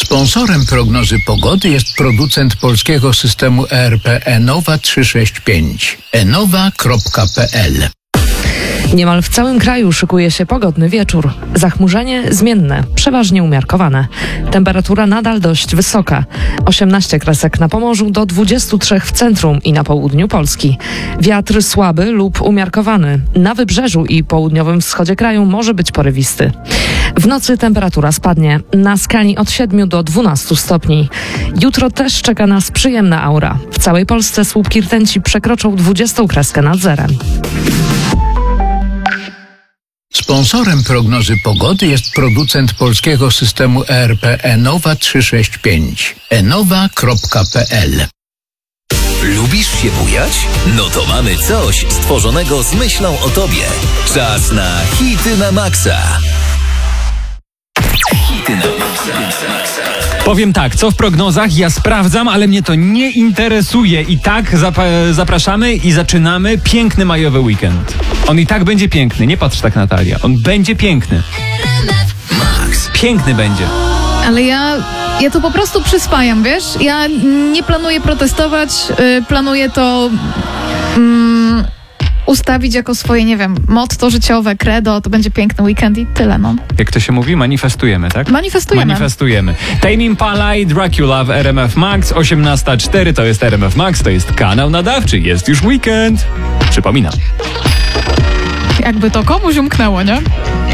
Sponsorem prognozy pogody jest producent polskiego systemu ERP Enowa 365. enowa.pl. Niemal w całym kraju szykuje się pogodny wieczór. Zachmurzenie zmienne, przeważnie umiarkowane. Temperatura nadal dość wysoka. 18 kresek na Pomorzu do 23 w centrum i na południu Polski. Wiatr słaby lub umiarkowany. Na wybrzeżu i południowym wschodzie kraju może być porywisty. W nocy temperatura spadnie. Na skali od 7 do 12 stopni. Jutro też czeka nas przyjemna aura. W całej Polsce słupki rtęci przekroczą 20 kreskę nad zerem. Sponsorem prognozy pogody jest producent polskiego systemu ERP Enowa 365. enowa.pl. Lubisz się bujać? No to mamy coś stworzonego z myślą o tobie. Czas na hity na maksa. Hity na maksa. Powiem tak, co w prognozach? Ja sprawdzam, ale mnie to nie interesuje. I tak zapraszamy i zaczynamy piękny majowy weekend. On i tak będzie piękny, nie patrz tak, Natalia. On będzie piękny. Max. Piękny będzie. Ale ja to po prostu przyswajam, wiesz? Ja nie planuję protestować, planuję to ustawić jako swoje, nie wiem, motto życiowe, credo, to będzie piękny weekend i tyle, no. Jak to się mówi? Manifestujemy, tak? Manifestujemy. Tame Impala i Dracula w RMF Max, 18:04, to jest RMF Max, to jest kanał nadawczy, jest już weekend. Przypominam. Jakby to komuś umknęło, nie?